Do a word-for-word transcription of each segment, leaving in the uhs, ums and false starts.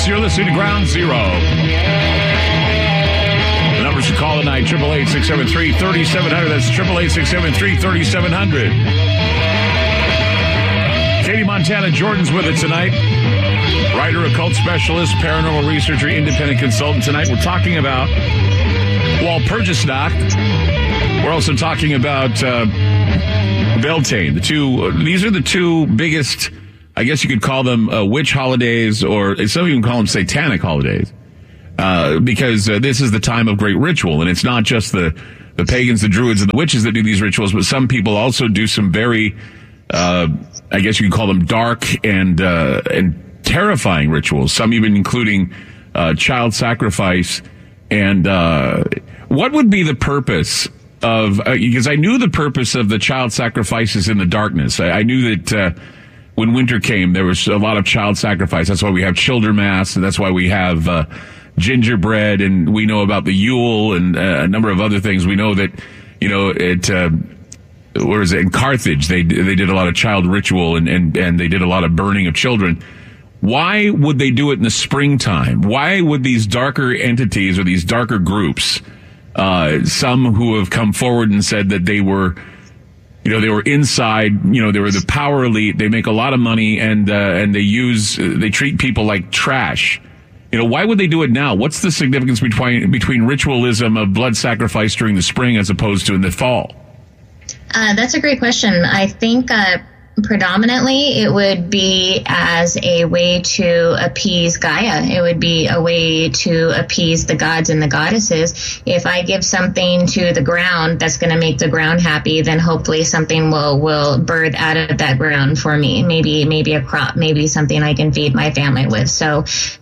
Yes, you're listening to Ground Zero. The numbers to call tonight, eight eight eight, six seven three, three seven zero zero. That's eight eight eight, six seven three, three seven zero zero. Katie Montana Jordan's with us tonight. Writer, occult specialist, paranormal researcher, independent consultant. Tonight we're talking about Walpurgisnacht. We're also talking about uh, Beltane. The two, these are the two biggest, I guess you could call them uh, witch holidays, or some even call them satanic holidays, uh, because uh, this is the time of great ritual, and it's not just the, the pagans, the druids, and the witches that do these rituals, but some people also do some very, uh, I guess you could call them dark and uh, and terrifying rituals, some even including uh, child sacrifice. And uh, what would be the purpose of, uh, because I knew the purpose of the child sacrifices in the darkness. I, I knew that uh, when winter came, there was a lot of child sacrifice. That's why we have Childermass, and that's why we have uh, gingerbread, and we know about the Yule and uh, a number of other things. We know that, you know, it, uh, where is it? In Carthage, they they did a lot of child ritual, and, and, and they did a lot of burning of children. Why would they do it in the springtime? Why would these darker entities or these darker groups, uh, some who have come forward and said that they were, you know, they were inside, you know, they were the power elite, they make a lot of money, and, uh, and they use, they treat people like trash. You know, why would they do it now? What's the significance between, between ritualism of blood sacrifice during the spring as opposed to in the fall? Uh, that's a great question. I think, uh, predominantly, it would be as a way to appease Gaia. It would be a way to appease the gods and the goddesses. If I give something to the ground that's going to make the ground happy, then hopefully something will, will birth out of that ground for me. Maybe, maybe a crop, maybe something I can feed my family with. So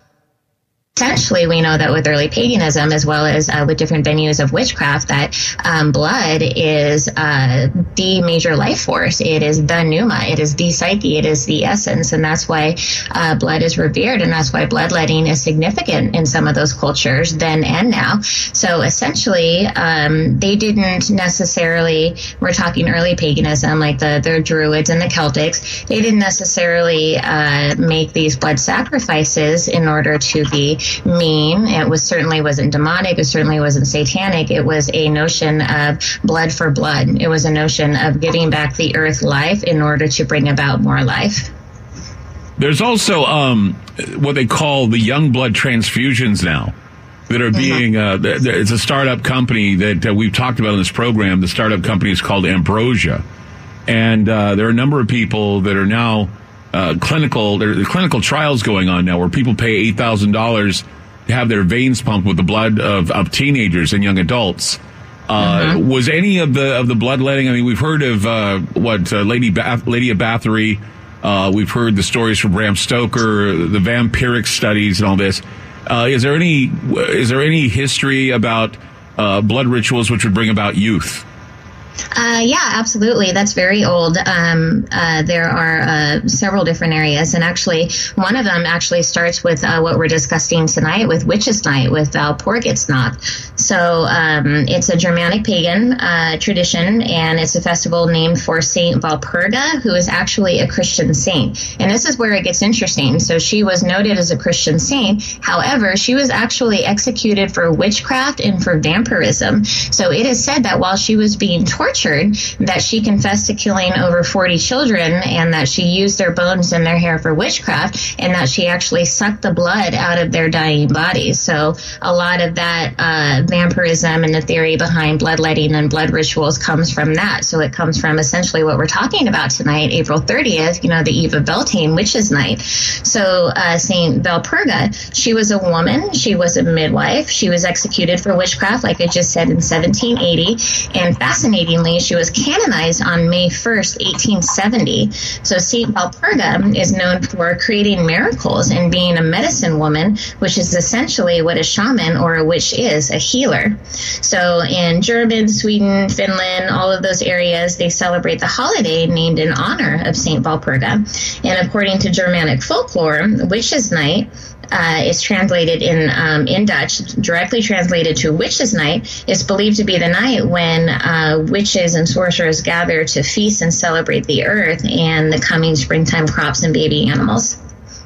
essentially, we know that with early paganism, as well as uh, with different venues of witchcraft, that um, blood is uh, the major life force. It is the pneuma. It is the psyche. It is the essence. And that's why uh, blood is revered. And that's why bloodletting is significant in some of those cultures then and now. So essentially, um, they didn't necessarily, we're talking early paganism, like the, the Druids and the Celtics, they didn't necessarily uh, make these blood sacrifices in order to be mean. It was certainly wasn't demonic. It certainly wasn't satanic. It was a notion of blood for blood. It was a notion of giving back the earth life in order to bring about more life. There's also um, what they call the young blood transfusions now that are being, uh, it's a startup company that uh, we've talked about in this program. The startup company is called Ambrosia. And uh, there are a number of people that are now Uh, clinical, there are clinical trials going on now where people pay eight thousand dollars to have their veins pumped with the blood of, of teenagers and young adults. Uh, mm-hmm. Was any of the of the bloodletting? I mean, we've heard of uh, what uh, Lady Bath, Lady of Bathory. Uh, we've heard the stories from Bram Stoker, the vampiric studies, and all this. Uh, is there any is there any history about uh, blood rituals which would bring about youth? Uh, yeah, absolutely. That's very old. Um, uh, there are uh, several different areas, and actually, one of them actually starts with uh, what we're discussing tonight, with Witches' Night, with Walpurgisnacht. So um, it's a Germanic pagan uh, tradition, and it's a festival named for Saint Walpurga, who is actually a Christian saint. And this is where it gets interesting. So she was noted as a Christian saint. However, she was actually executed for witchcraft and for vampirism. So it is said that while she was being tortured, tortured, that she confessed to killing over forty children, and that she used their bones and their hair for witchcraft, and that she actually sucked the blood out of their dying bodies. So a lot of that uh, vampirism and the theory behind bloodletting and blood rituals comes from that. So it comes from essentially what we're talking about tonight, April thirtieth, you know, the eve of Beltane, Witches' Night. So uh, Saint Walpurga, she was a woman. She was a midwife. She was executed for witchcraft, like I just said, in seventeen eighty, and fascinating, she was canonized on May first, eighteen seventy. So Saint Walpurga is known for creating miracles and being a medicine woman, which is essentially what a shaman or a witch is, a healer. So in Germany, Sweden, Finland, all of those areas, they celebrate the holiday named in honor of Saint Walpurga. And according to Germanic folklore, Witches' Night Uh, is translated in um, in Dutch, directly translated to Witches' Night, is believed to be the night when uh, witches and sorcerers gather to feast and celebrate the earth and the coming springtime crops and baby animals.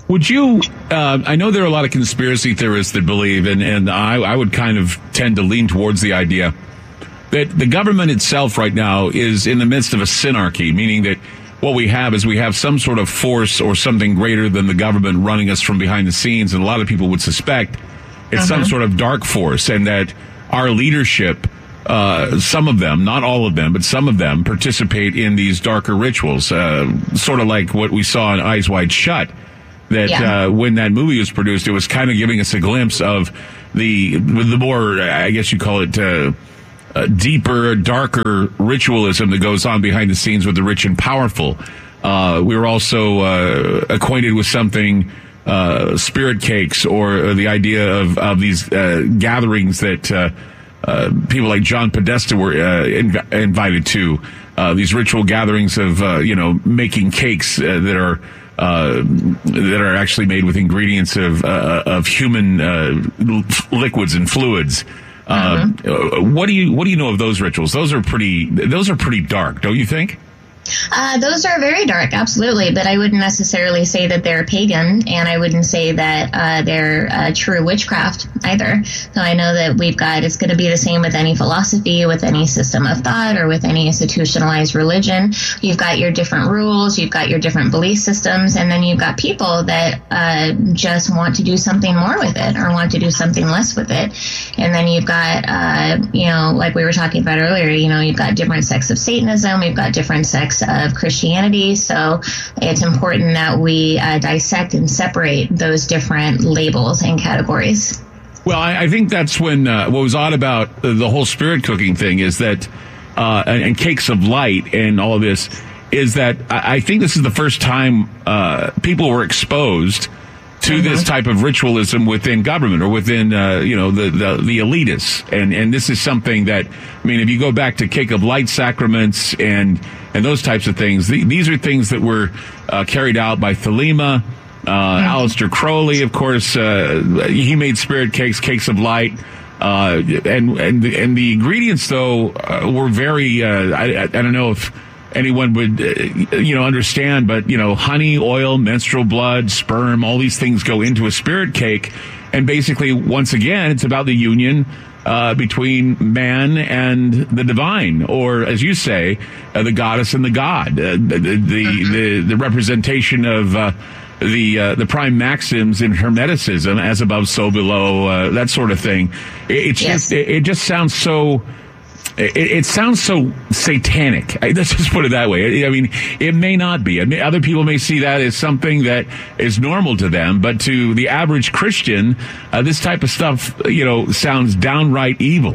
Would you, uh, I know there are a lot of conspiracy theorists that believe, and, and I, I would kind of tend to lean towards the idea that the government itself right now is in the midst of a synarchy, meaning that what we have is we have some sort of force or something greater than the government running us from behind the scenes, and a lot of people would suspect it's uh-huh. some sort of dark force, and that our leadership, uh, some of them, not all of them, but some of them participate in these darker rituals, uh, sort of like what we saw in Eyes Wide Shut. That yeah. uh, when that movie was produced, it was kind of giving us a glimpse of the the more, I guess you call it, uh, uh, deeper, darker ritualism that goes on behind the scenes with the rich and powerful. Uh, we were also uh, acquainted with something, uh, spirit cakes, or, or the idea of, of these uh, gatherings that uh, uh, people like John Podesta were uh, inv- invited to. Uh, these ritual gatherings of, uh, you know, making cakes uh, that are Uh, that are actually made with ingredients of uh, of human uh, liquids and fluids. Uh, mm-hmm. What do you what do you know of those rituals? Those are pretty those are pretty dark, don't you think? Uh, those are very dark, absolutely, but I wouldn't necessarily say that they're pagan, and I wouldn't say that uh, they're uh, true witchcraft either. So I know that we've got, it's going to be the same with any philosophy, with any system of thought, or with any institutionalized religion. You've got your different rules, you've got your different belief systems, and then you've got people that uh, just want to do something more with it, or want to do something less with it. And then you've got, uh, you know, like we were talking about earlier, you know, you've got different sects of Satanism, we've got different sects of Christianity, so it's important that we uh, dissect and separate those different labels and categories. Well, I, I think that's when uh, what was odd about the whole spirit cooking thing is that, uh, and, and cakes of light and all of this, is that I, I think this is the first time uh, people were exposed to mm-hmm. this type of ritualism within government or within, uh, you know, the, the, the elitists. And, and this is something that, I mean, if you go back to cake of light sacraments and, and those types of things, the, these are things that were uh, carried out by Thelema, uh, mm-hmm. Aleister Crowley, of course, uh, he made spirit cakes, cakes of light. Uh, and, and, the, and the ingredients, though, uh, were very, uh, I, I don't know if anyone would, uh, you know, understand, but, you know, honey, oil, menstrual blood, sperm, all these things go into a spirit cake. And basically, once again, it's about the union uh, between man and the divine, or as you say, uh, the goddess and the god, uh, the, the, the, the representation of uh, the uh, the prime maxims in Hermeticism, as above, so below, uh, that sort of thing. It, it's yes. just, it, it just sounds so... It, it sounds so satanic. Let's just put it that way. I mean, it may not be. I mean, other people may see that as something that is normal to them, but to the average Christian, uh, this type of stuff, you know, sounds downright evil.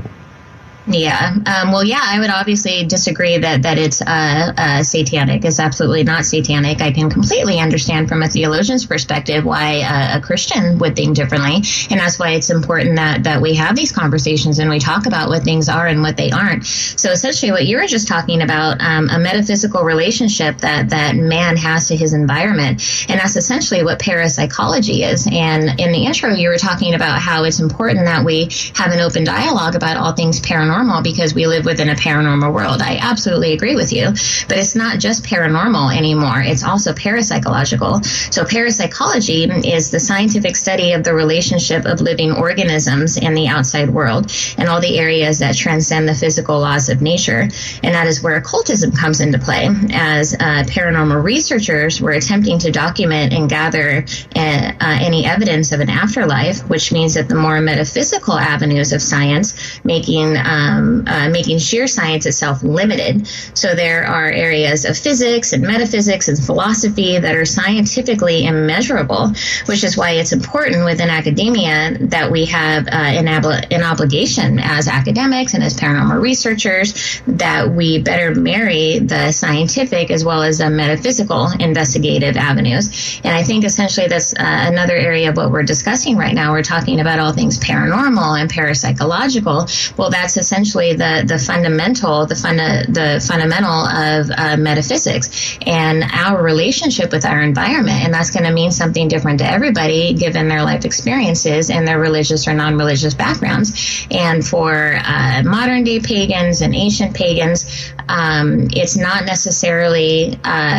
Yeah. Um, well, yeah, I would obviously disagree that, that it's uh, uh, satanic. It's absolutely not satanic. I can completely understand from a theologian's perspective why uh, a Christian would think differently. And that's why it's important that, that we have these conversations and we talk about what things are and what they aren't. So essentially what you were just talking about, um, a metaphysical relationship that, that man has to his environment. And that's essentially what parapsychology is. And in the intro, you were talking about how it's important that we have an open dialogue about all things paranormal, because we live within a paranormal world. I absolutely agree with you, but it's not just paranormal anymore. It's also parapsychological. So parapsychology is the scientific study of the relationship of living organisms in the outside world and all the areas that transcend the physical laws of nature. And that is where occultism comes into play. As uh, paranormal researchers were attempting to document and gather uh, uh, any evidence of an afterlife, which means that the more metaphysical avenues of science, making uh, Um, uh, making sheer science itself limited. So there are areas of physics and metaphysics and philosophy that are scientifically immeasurable, which is why it's important within academia that we have uh, an, ab- an obligation as academics and as paranormal researchers that we better marry the scientific as well as the metaphysical investigative avenues. And I think essentially that's uh, another area of what we're discussing right now. We're talking about all things paranormal and parapsychological. Well, that's essentially the, the fundamental, the funda, the fundamental of uh, metaphysics and our relationship with our environment. And that's going to mean something different to everybody given their life experiences and their religious or non-religious backgrounds. And for uh, modern day pagans and ancient pagans, um, it's not necessarily uh,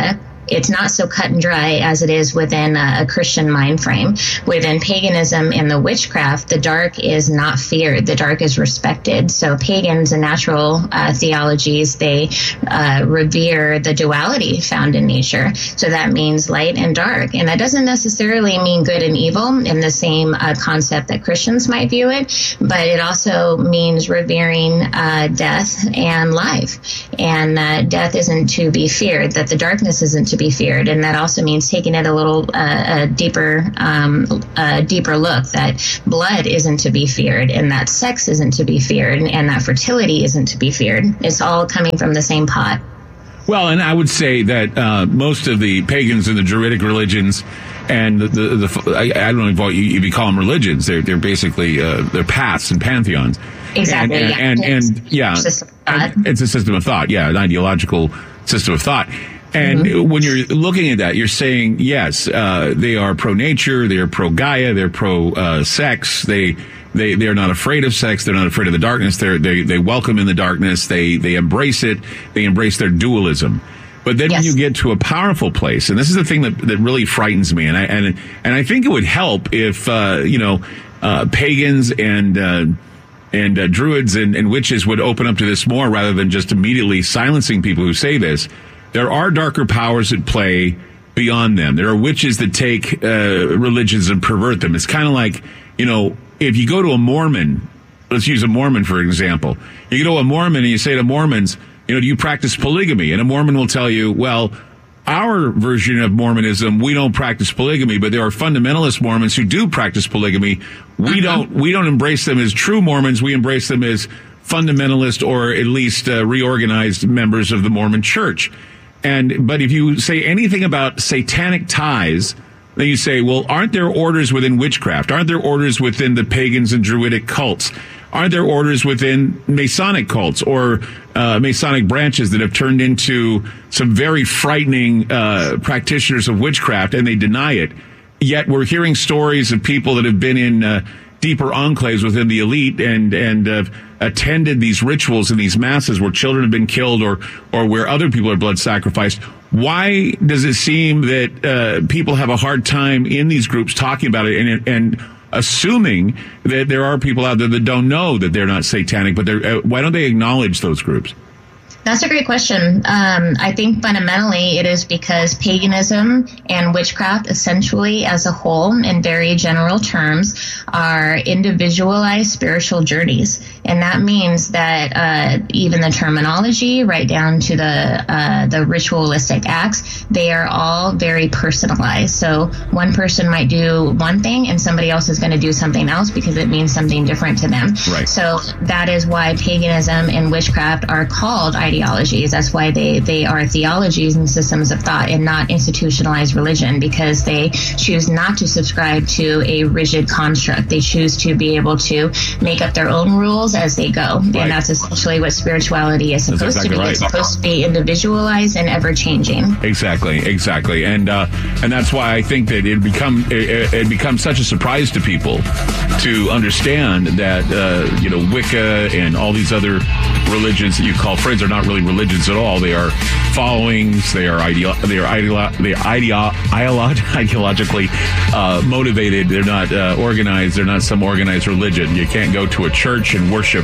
it's not so cut and dry as it is within a, a Christian mind frame. Within paganism and the witchcraft, the dark is not feared. The dark is respected. So pagans and natural uh, theologies, they uh, revere the duality found in nature. So that means light and dark. And that doesn't necessarily mean good and evil in the same uh, concept that Christians might view it, but it also means revering uh, death and life. And uh, death isn't to be feared, that the darkness isn't to be feared. And that also means taking it a little uh, a deeper, um, a deeper look, that blood isn't to be feared, and that sex isn't to be feared, and that fertility isn't to be feared. It's all coming from the same pot. Well, and I would say that uh, most of the pagans and the Druidic religions, and the, the, the I, I don't know if you, if you call them religions, they're they're basically uh, they're paths and pantheons. Exactly. And yeah. and, and, and yeah, and it's a system of thought. Yeah, an ideological system of thought. And mm-hmm. when you're looking at that, you're saying, yes, uh, they are pro-nature, they're pro-Gaia, they're pro-sex, uh, they, they, they're not afraid of sex, they're not afraid of the darkness, they're, they, they welcome in the darkness, they, they embrace it, they embrace their dualism. But then yes. when you get to a powerful place, and this is the thing that, that really frightens me, and I, and, and I think it would help if, uh, you know, uh, pagans and, uh, and uh, druids and, and witches would open up to this more rather than just immediately silencing people who say this. There are darker powers at play beyond them. There are witches that take uh, religions and pervert them. It's kind of like, you know, if you go to a Mormon, let's use a Mormon for example. You go to a Mormon and you say to Mormons, you know, do you practice polygamy? And a Mormon will tell you, well, our version of Mormonism, we don't practice polygamy, but there are fundamentalist Mormons who do practice polygamy. We uh-huh. don't, we don't embrace them as true Mormons. We embrace them as fundamentalist or at least uh, reorganized members of the Mormon Church. And, but if you say anything about satanic ties, then you say, well, aren't there orders within witchcraft? Aren't there orders within the pagans and Druidic cults? Aren't there orders within Masonic cults or uh, Masonic branches that have turned into some very frightening uh, practitioners of witchcraft, and they deny it? Yet we're hearing stories of people that have been in uh, deeper enclaves within the elite and and uh, attended these rituals and these masses where children have been killed or or where other people are blood sacrificed. Why does it seem that uh, people have a hard time in these groups talking about it and and assuming that there are people out there that don't know that they're not satanic, but they're, uh, why don't they acknowledge those groups? That's a great question. Um, I think fundamentally it is because paganism and witchcraft essentially as a whole, in very general terms, are individualized spiritual journeys. And that means that uh, even the terminology, right down to the uh, the ritualistic acts, they are all very personalized. So one person might do one thing and somebody else is going to do something else because it means something different to them. Right. So that is why paganism and witchcraft are called ideologies. That's why they, they are theologies and systems of thought and not institutionalized religion, because they choose not to subscribe to a rigid construct. They choose to be able to make up their own rules as they go. Right. And that's essentially what spirituality is supposed exactly to be. Right. It's supposed to be individualized and ever changing. Exactly, exactly. And uh, and that's why I think that it become it, it becomes such a surprise to people to understand that uh, you know, Wicca and all these other religions that you call friends are not really religions at all. They are followings. They are ideo- they are ideo- they are ideo- ideolo- ideologically uh, motivated. They're not uh, organized. They're not some organized religion. You can't go to a church and worship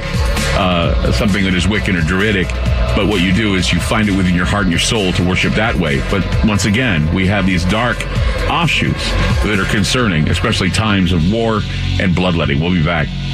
uh, something that is Wiccan or Druidic. But what you do is you find it within your heart and your soul to worship that way. But once again, we have these dark offshoots that are concerning, especially times of war and bloodletting. We'll be back.